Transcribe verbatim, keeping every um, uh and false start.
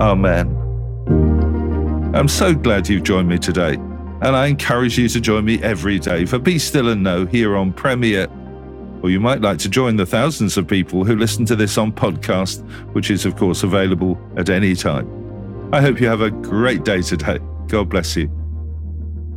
Amen. I'm so glad you've joined me today, and I encourage you to join me every day for Be Still and Know here on Premier. Or you might like to join the thousands of people who listen to this on podcast, which is of course available at any time. I hope you have a great day today. God bless you.